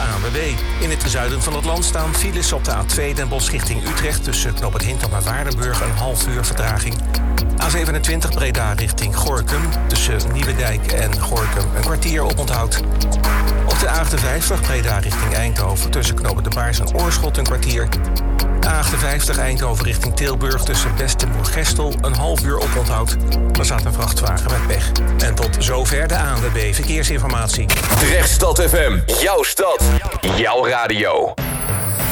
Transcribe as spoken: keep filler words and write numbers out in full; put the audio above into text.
A N W B. In het zuiden van het land staan files op de A twee Den Bosch richting Utrecht... tussen Knoop Hintham en Waardenburg een half uur vertraging. A zevenentwintig Breda richting Gorinchem. Tussen Nieuwedijk en Gorinchem een kwartier oponthoud. Op de A achtenvijftig Breda richting Eindhoven. Tussen Knoop de Baars en Oorschot een kwartier. A achtenvijftig Eindhoven richting Tilburg. Tussen Best en Moergestel een half uur oponthoud. Er staat een vrachtwagen met pech. En tot zover de A N W B Verkeersinformatie. Drechtstad F M. Jouw stad. Jouw radio.